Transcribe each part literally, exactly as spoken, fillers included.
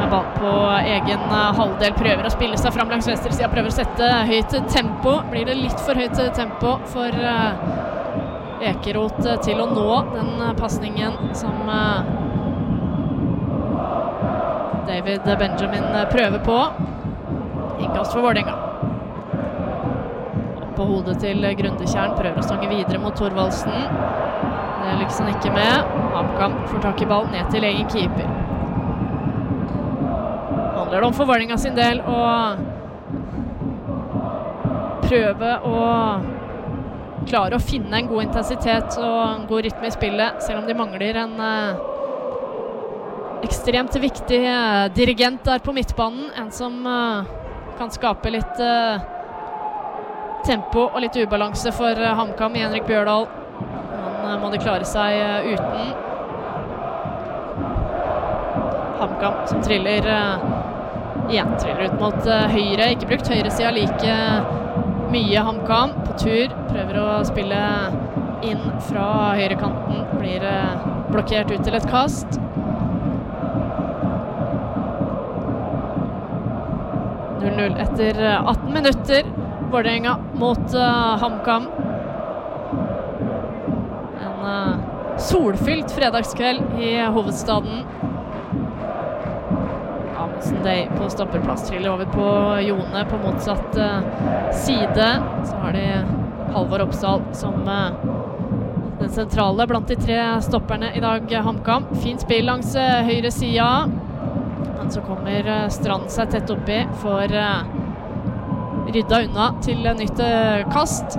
med ball på egen halvdel, prøver å spille seg fram langs venstre siden, prøver å sette høyt tempo. Blir det litt for høyt tempo for Ekeroth til å nå den passningen som David Benjamin prøver på. Innkast for Vålerenga. Opp på hodet til Grundekjern, prøver å stange videre mot Thorvaldsen. Det lykkes han ikke med. HamKam får tak i ball ned til egen keeper. Handler det om for Vålerenga sin del å prøve å klare å finne en god intensitet og en god rytme i spillet, selv om de mangler en eh, ekstremt viktig eh, dirigent der på midtbanen, en som eh, kan skape litt eh, tempo og litt ubalanse for eh, HamKam i Henrik Bjørdal. Han eh, må de klare seg eh, uten. HamKam som triller eh, igjen, triller ut mot uh, høyre, ikke brukt høyre siden like mye HamKam på tur, prøver å spille inn fra høyrekanten, blir uh, blokkert ut til et kast. null null etter atten minutter, Vålerenga mot uh, HamKam. En uh, solfylt fredagskveld i hovedstaden. Day på stopperplass, triller over på Jone på motsatt uh, side. Så har de Halvor Oppsal som uh, den sentrale blant de tre stopperne i dag, HamKam. Fint spill langs uh, høyre sida. Men så kommer uh, Strand seg tett oppi, får uh, rydda unna til uh, nytt uh, kast.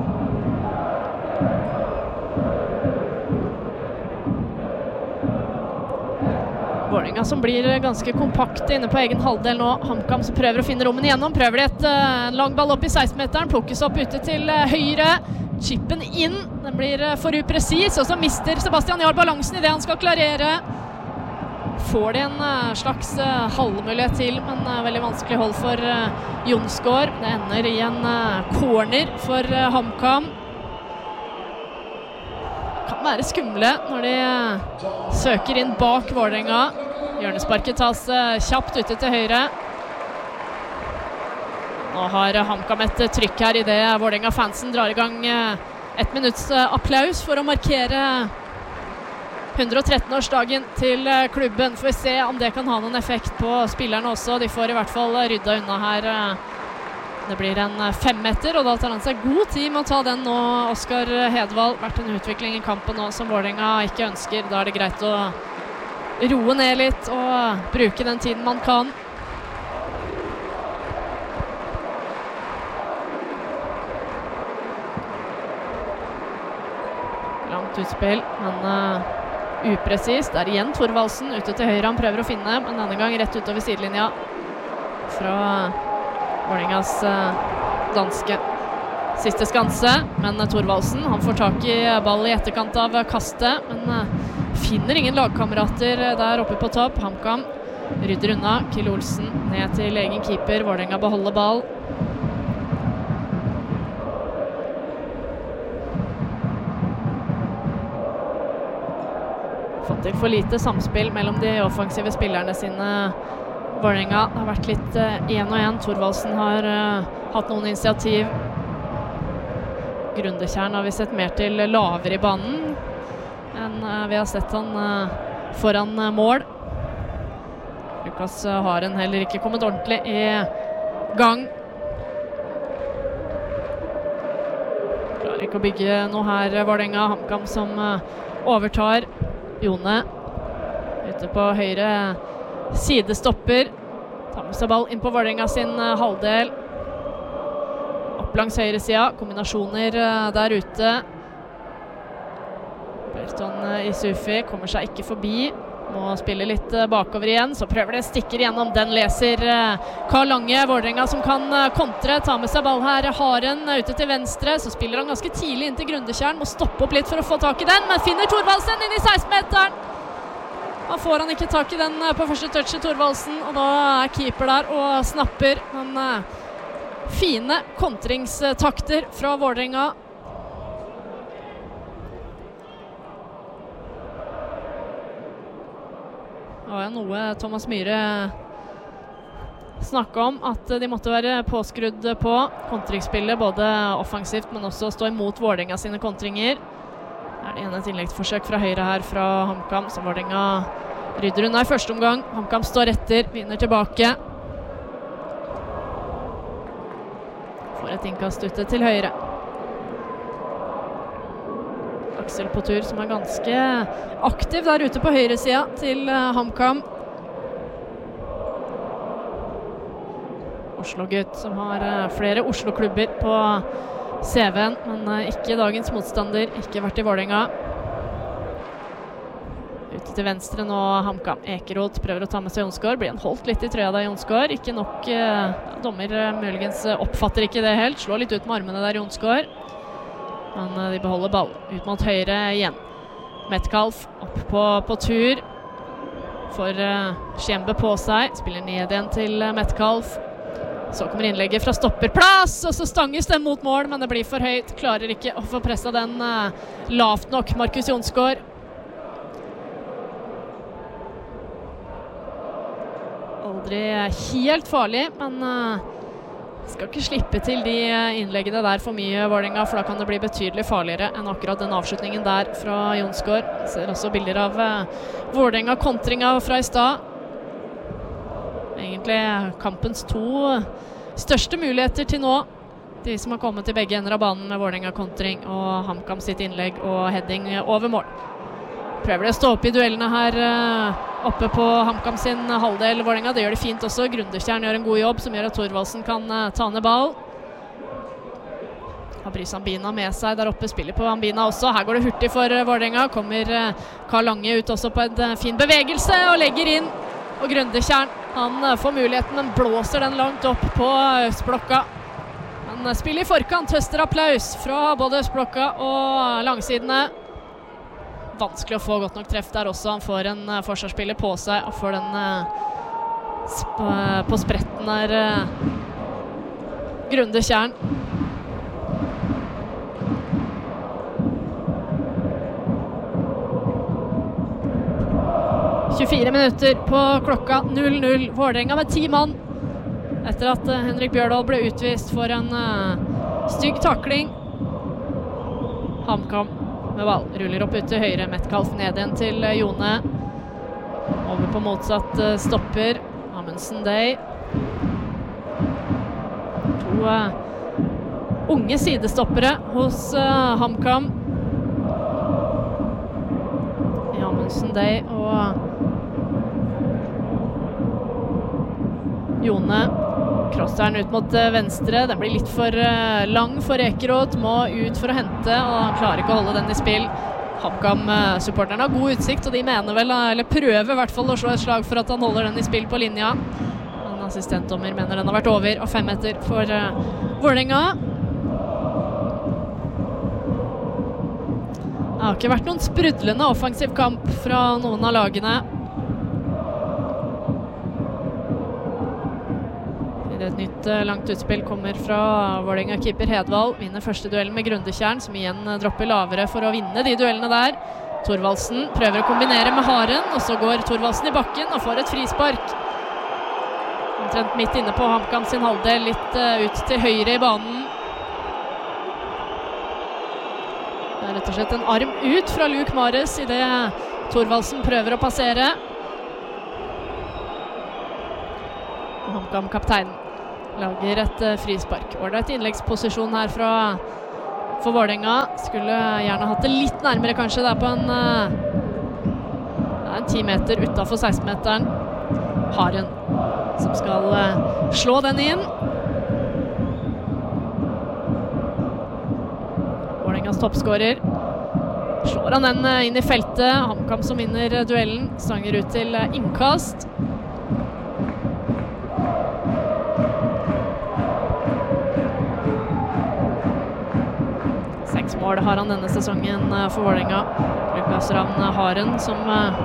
Vålerenga som blir ganske kompakt inne på egen halvdel nå. HamKam som prøver å finne rommen igjennom. Prøver de et uh, lang ball opp i seksten-meteren. Plukkes opp ute til uh, høyre. Chippen inn. Den blir uh, for upresis. Og så mister Sebastian Jarl balansen i det han skal klarere. Får de en uh, slags uh, halvmulighet til, men uh, veldig vanskelig hold for uh, Jonsgaard. Det ender i en uh, corner for uh, HamKam. Kan være skumle når de uh, søker inn bak Vålerenga. Hjørnesparket tas uh, kjapt ute til høyre. Nå har uh, HamKam et uh, trykk her i det Vålerenga-fansen drar i gang uh, et minutts uh, applaus for å markere hundre og tretten-årsdagen til uh, klubben. Får vi se om det kan ha noen effekt på spillerne også. De får i hvert fall uh, rydda unna her. Uh, Det blir en femmeter, og da tar han seg god tid med å ta den nå. Oskar Hedvald, vært en utvikling i kampen nå som Vålerenga ikke ønsker. Da er det greit å roe ned litt og bruke den tiden man kan. Langt utspill, men uh, upresist. Det er igjen Thorvaldsen ute til høyre han prøver å finne, men denne gang rett utover sidelinja fra Vålerengas uh, danske siste skanse, men uh, Thorvaldsen han får tak i ball i etterkant av uh, kastet, men uh, finner ingen lagkamerater uh, der oppe på topp. HamKam rydder unna, Kiel Olsen ned til egen keeper, Vålerenga beholder ball. Fått til for lite samspill mellom de offensive spillerne sine. Vålerenga har vært litt én og én. Thorvaldsen har uh, hatt noen initiativ. Grundekjern har vi sett mer til lavere i banen enn uh, vi har sett han uh, foran uh, mål. Lukas uh, har en heller ikke kommet ordentlig i gang. Klarer ikke å bygge noe her, Vålerenga. HamKam som uh, overtar. Jone ute på høyre sidestopper, tar med seg ball inn på Vålerenga sin uh, halvdel. Opp langs høyre sida, kombinasjoner uh, der ute. Berton uh, Isufi kommer seg ikke forbi, må spille litt uh, bakover igjen, så prøver det stikker igjennom, den leser uh, Karl Lange. Vålerenga som kan uh, kontre, ta med seg ball her, Haren uh, ute til venstre, så spiller han ganske tidlig inn til Grundekjern, må stoppe opp litt for å få tak i den, men finner Thorvaldsen inn i seksten-meteren. Da får han ikke tak i den på første touch i Thorvaldsen, og da er keeper der og snapper. Men uh, fine kontringstakter fra Vålerenga. Det var jo noe Thomas Myhre snakket om at de måtte være påskrudd på kontringsspillet, både offensivt, men også stå imot Vålerenga sine kontringer. Det er det ene et innleggsforsøk fra høyre her fra HamKam, som Vålerenga rydder unna i første omgang. HamKam står etter, vinner tilbake. Får et innkast ute til høyre. Aksel på tur, som er ganske aktiv der ute på høyre siden til HamKam. Oslo-gutt som har flere Oslo-klubber på C V-en, men ikke dagens motstander, ikke vært i Vålerenga. Ute til venstre nå HamKam. Ekeroth prøver å ta med seg Jonsgaard. Blir han holdt litt i trøya der, Jonsgaard? Ikke nok, eh, dommer muligens oppfatter ikke det helt. Slår litt ut med armene der, Jonsgaard. Men eh, de beholder ball ut mot høyre igjen. Metcalf opp på, på tur. Får eh, Skjembe på seg. Spiller ned igjen til eh, Metcalf. Så kommer innlegget fra stopperplass, og så stanges den mot mål, men det blir for høyt. Klarer ikke å få presset den eh, lavt nok, Markus Jonsgaard. Aldri helt farlig, men uh, skal ikke slippe til de innleggene der for mye, Vålerenga, for da kan det bli betydelig farligere enn akkurat den avslutningen der fra Jonsgaard. Ser også bilder av uh, Vålerenga kontringa fra i stad. Egentlig kampens to største muligheter til nå. De som har kommet til begge ender av banen med Vålerenga kontring og HamKam sitt innlegg og heading over mål. Prøver de å stå opp i duellene her uh, oppe på HamKam sin halvdel Vålerenga. Det gjør de fint også. Grundekjern gjør en god jobb som gjør at Thorvaldsen kan uh, ta ned ball. Har Brice Ambina med seg der oppe, spiller på Ambina også. Her går det hurtig for uh, Vålerenga. Kommer uh, Karl Lange ut også på en uh, fin bevegelse og legger inn. Og Grundekjern, han uh, får muligheten, men blåser den langt opp på uh, Østblokka. Han uh, spiller i forkant, høster applaus fra både Østblokka og uh, langsidene. Vanskelig å få godt nok treff der også. Han får en uh, forsvarsspiller på seg og får den uh, sp på spretten der uh, Grundekjern. tjuefire minutter på klokka null null. Vålerenga med ti mann etter at uh, Henrik Bjørdal ble utvist for en uh, stygg takling. HamKam med ball. Ruller opp ut til høyre. Metcalf ned igjen til uh, Jone. Over på motsatt uh, stopper. Amundsen Day. To uh, unge sidestoppere hos uh, HamKam. Amundsen Day og Jone. Crosseren ut mot uh, venstre. Den blir litt for uh, lang for Ekeroth. Må ut for å hente, og han klarer ikke å holde den i spill. HamKam-supporterne har god utsikt, og de mener vel, eller prøver i hvert fall å slå et slag for at han holder den i spill på linja. En assistentdommer mener den har vært over, og fem meter for uh, Vålerenga. Det har ikke vært noen sprudlende offensiv kamp fra noen av lagene. Et nytt uh, langt utspill kommer fra Vålerenga-keeper Hedvald. Vinner første duellen med Grundekjern, som igjen uh, dropper lavere for å vinne de duellene der. Thorvaldsen prøver å kombinere med Haren, og så går Thorvaldsen i bakken og får et frispark. Omtrent midt inne på HamKam sin halvdel, litt uh, ut til høyre i banen. Det er rett og slett en arm ut fra Luke Mares i det Thorvaldsen prøver å passere. HamKam-kapteinen lager et uh, frispark. Ålreit innleggsposisjon her fra for Vålerenga. Skulle gjerne hatt det litt nærmere kanskje. Det er på en uh, det er en ti meter utenfor seksten-meteren. Haren som skal uh, slå den inn. Vålerengas toppskårer. Slår han den uh, inn i feltet. HamKam som vinner uh, duellen. Stanger ut til uh, innkast. Mål har han denne sesongen for Vålerenga. Lukas Ravn Haren som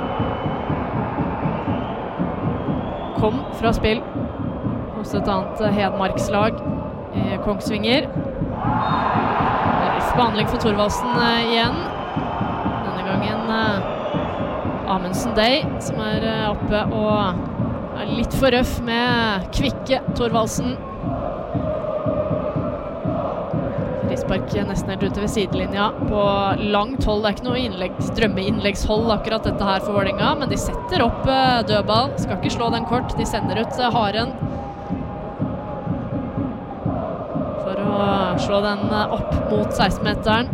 kom fra spill hos et annet Hedmarkslag i Kongsvinger. Behandling for Thorvaldsen igjen. Denne gangen Amundsen Day som er oppe og Er litt for røff med kvikke Thorvaldsen. Frispark nesten helt ute ved sidelinja på langt hold. Det er ikke noe innlegg, drømmeinnleggshold akkurat dette her for Vålerenga, men de setter opp dødball. Skal ikke slå den kort, de sender ut Haren for å slå den opp mot seksten-meteren.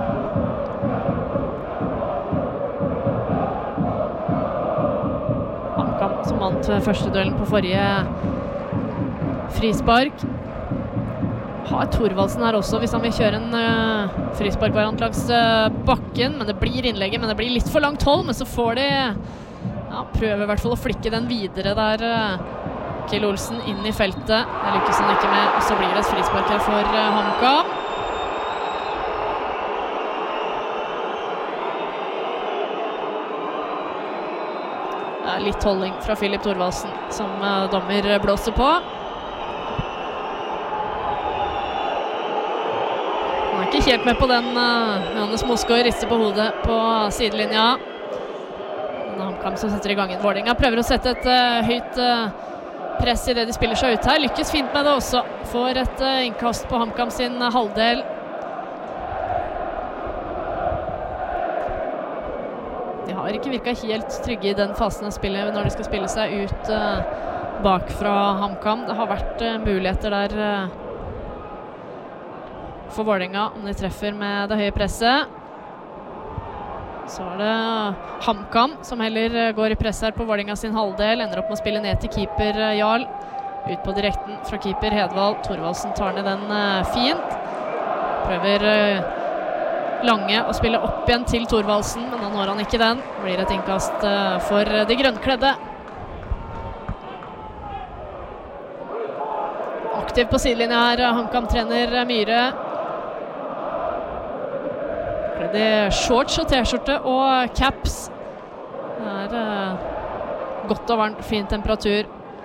HamKam som vant første duellen på forrige frispark. Har Thorvaldsen her også, hvis han vil kjøre en uh, frisparkvariant langs uh, bakken, men det blir innlegget, men det blir litt for langt hold, men så får de ja, prøve i hvert fall å flikke den videre der uh, Kiel Olsen inn i feltet. Det lykkes han ikke med, og så blir det et frispark her for uh, HamKam. Det er litt holding fra Filip Thorvaldsen, som uh, dommer blåser på. Ikke helt med på den. uh, Johannes Mosgaard rister på hodet på sidelinja. HamKam som setter i gang en. Vålerenga prøver å sette et uh, høyt uh, press i det de spiller seg ut her. Lykkes fint med det også. Får et uh, innkast på HamKam sin uh, halvdel. De har ikke virket helt trygge i den fasen av spillet når de skal spille seg ut uh, bak fra HamKam. Det har vært uh, muligheter der uh, for Vålerenga, om de treffer med det høye presset. Så er det HamKam som heller går i press her på Vålerenga sin halvdel. Ender opp med å spille ned til keeper Jarl. Ut på direkten fra keeper Hedvald. Thorvaldsen tar ned den uh, fint. Prøver uh, Lange å spille opp igjen til Thorvaldsen, men da når han ikke den. Det blir et innkast uh, for de grønnkledde. Aktiv på sidelinja her, HamKam-trener Myhre. Det er shorts og t-skjorte og caps. Det er uh, godt og varmt, fin temperatur.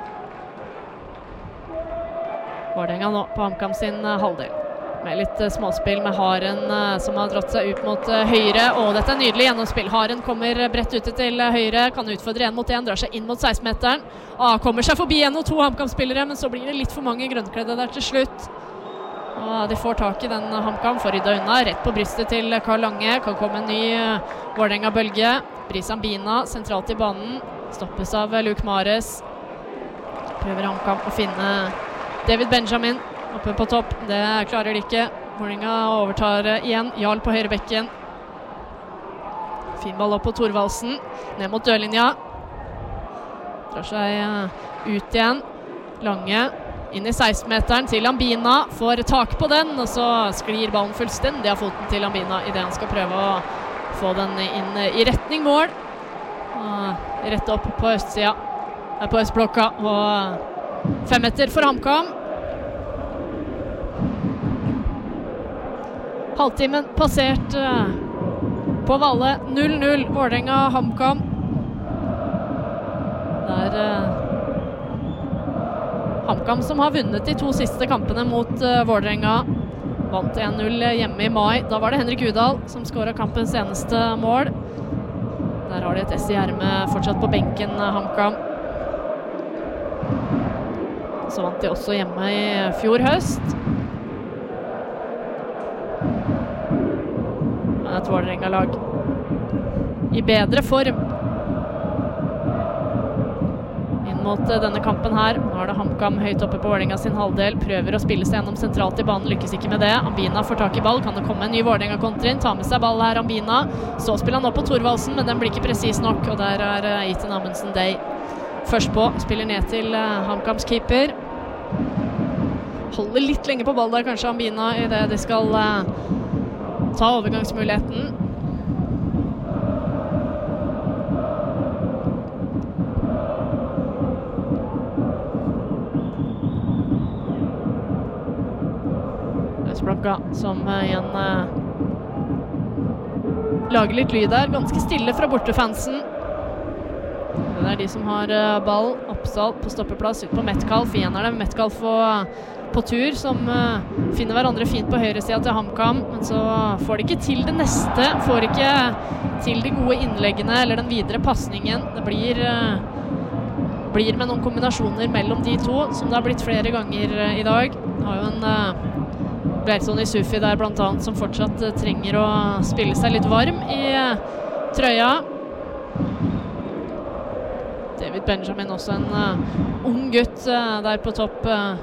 Vålerenga nå på HamKam sin uh, halvdel. Med litt uh, småspill med Haren uh, som har dratt seg ut mot uh, høyre. Og dette er nydelig gjennomspill. Haren kommer uh, bredt ute til uh, høyre, kan utfordre en mot en, drar seg inn mot seksten-meteren. Ah, kommer seg forbi en og to HamKam-spillere, men så blir det litt for mange grønnkledde der til slutt. Og de får tak i den HamKam, får rydda unna, rett på brystet til Karl Lange. Kan komme en ny uh, Vålerenga-bølge. Brisan Bina, sentralt i banen. Stoppes av uh, Luke Mares. Prøver HamKam å finne David Benjamin oppe på topp. Det klarer de ikke. Vålerenga overtar uh, igjen. Jarl på høyrebekken. Fin ball opp på Thorvaldsen. Ned mot dørlinja. Drar seg uh, ut igjen. Lange. Inn i seksten-meteren til Ambina, får tak på den, og så sklir ballen fullstendig av foten til Ambina i det han skal prøve å få den inn i retning mål. Og rett opp på østsida, på østblokka, og fem meter for HamKam. Halvtimen passert på Valle, null null, Vålerenga HamKam. Der HamKam som har vunnet de to siste kampene mot uh, Vålerenga. Vant en null hjemme i mai. Da var det Henrik Udal som skåret kampens eneste mål. Der har de et S i ermet fortsatt på benken, uh, HamKam. Så vant de også hjemme i fjor høst. Men et Vålerenga-lag i bedre form mot denne kampen her. Nå er det HamKam høyt oppe på Vålerenga sin halvdel. Prøver å spille seg gjennom sentralt i banen, lykkes ikke med det. Ambina får tak i ball, kan det komme en ny Vålerenga-kontring. Ta med seg ball her, Ambina. Så spiller han opp på Thorvaldsen, men den blir ikke presis nok. Og der er uh, Ethan Amundsen Day først på. Spiller ned til uh, HamKams keeper. Holder litt lenge på ball der, kanskje Ambina, i det de skal uh, ta overgangsmuligheten. Blokka som uh, igjen uh, lager litt lyd der, ganske stille fra bortefansen. Det er de som har uh, ball. Oppsal på stoppeplass ut på Metcalf. Igjen er det Metcalf på, på tur, som uh, finner hverandre fint på høyre siden til HamKam, men så får de ikke til det neste, får ikke til de gode innleggene eller den videre passningen. Det blir uh, blir med noen kombinasjoner mellom de to, som det har blitt flere ganger i dag. Det har jo en uh, Bjergson i Sufi der blant annet, som fortsatt uh, trenger å spille seg litt varm i uh, trøya. David Benjamin, også en uh, ung gutt uh, der på topp. Uh,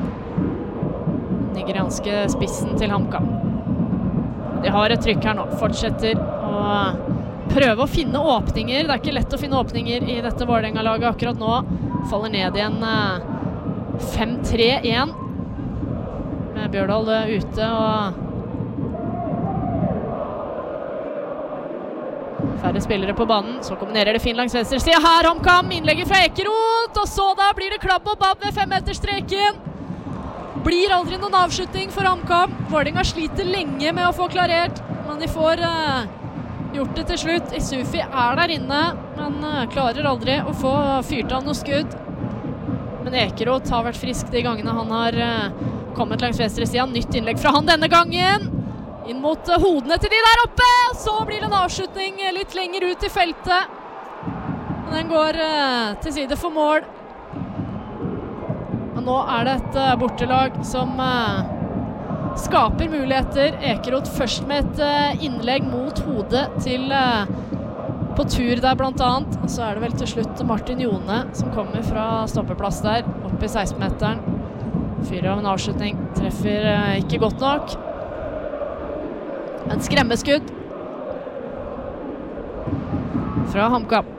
nigerianske spissen til HamKam. De har et trykk her nå, fortsetter å prøve å finne åpninger. Det er ikke lett å finne åpninger i dette Vålerenga-laget akkurat nå. Faller ned igjen fem tre en med Bjørdal ute og færre spillere på banen. Så kombinerer det fin langs venstre side. Her HamKam, innlegget fra Ekeroth, og så da blir det klabb og babb ved femmeterstreken. Blir aldri noen avslutning for HamKam. Vålerenga sliter lenge med å få klarert, men de får uh, gjort det til slutt. Isufi er der inne, men uh, klarer aldri å få fyrt av noe skudd. Men Ekeroth har vært frisk de gangene han har uh, kommet langs venstre siden. Nytt innlegg fra han denne gangen. Inn mot uh, hodene til de der oppe. Så blir det en avslutning litt lenger ut i feltet. Men den går uh, til side for mål. Men nå er det et uh, bortelag som uh, skaper muligheter. Ekeroth først med et uh, innlegg mot hodet til uh, på tur der blant annet. Og så er det vel til slutt Martin Jone som kommer fra stoppeplass der, opp i seksten-meteren. Fyrer av en avslutning, treffer uh, ikke godt nok. En skremmeskudd fra HamKam.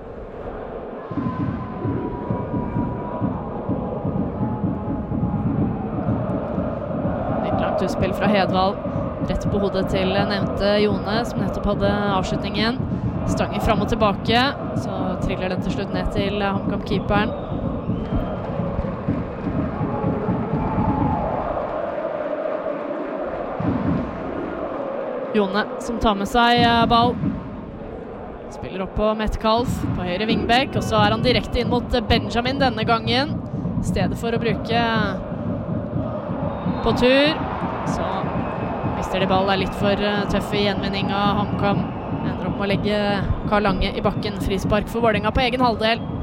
Utspill fra Hedvald, rett på hodet til nevnte Jone, som nettopp hadde avslutningen. Stanger fram og tilbake, så triller den til slutt ned til HamKam-keeperen. Jone som tar med seg ball. Spiller opp på Metcalf på høyre vingbekk, og så er han direkte inn mot Benjamin denne gangen. I stedet for å bruke på tur. Så mister de ball, er litt for uh, tøffe i gjenvinning av HamKam. Ender opp med å legge Karl Lange i bakken. Frispark for Vålerenga på egen halvdel.